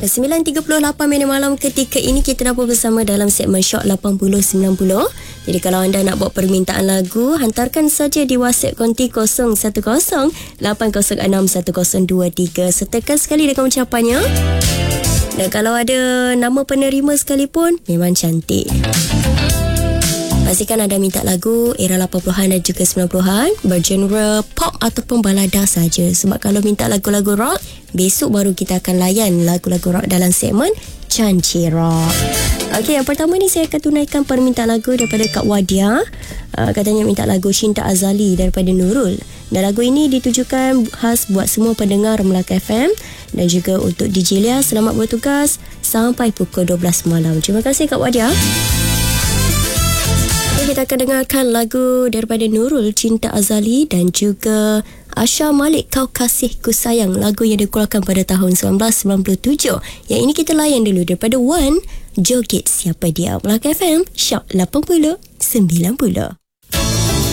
9.38 minit malam ketika ini kita dapat bersama dalam segmen Shock 80-90. Jadi kalau anda nak buat permintaan lagu, hantarkan saja di WhatsApp konti 010-806-1023. Sertakan sekali dengan ucapannya. Dan kalau ada nama penerima sekalipun, memang cantik. Pastikan anda minta lagu era 80-an dan juga 90-an bergenre pop ataupun balada saja. Sebab kalau minta lagu-lagu rock, besok baru kita akan layan lagu-lagu rock dalam segmen Canci Rock. Okey, yang pertama ni saya akan tunaikan permintaan lagu daripada Kak Wadia. Katanya minta lagu Cinta Azali daripada Nurul. Dan lagu ini ditujukan khas buat semua pendengar Melaka FM dan juga untuk DJ Lia. Selamat bertugas sampai pukul 12 malam. Terima kasih Kak Wadia. Kita akan dengarkan lagu daripada Nurul, Cinta Azali, dan juga Asha Malik, Kau Kasihku Sayang, lagu yang dikeluarkan pada tahun 1997. Yang ini kita layan dulu daripada One, Joget Siapa Dia. Melaka FM, Shock 80-90.